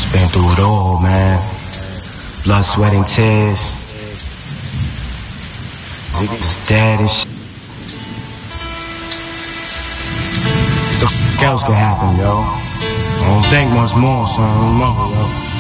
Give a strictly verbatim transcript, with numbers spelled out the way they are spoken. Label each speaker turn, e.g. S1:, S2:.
S1: Been through it all, man. Blood, sweat, and tears. Niggas dead and shit. The f*** else could happen, yo? I don't think much more, son. Remember, yo.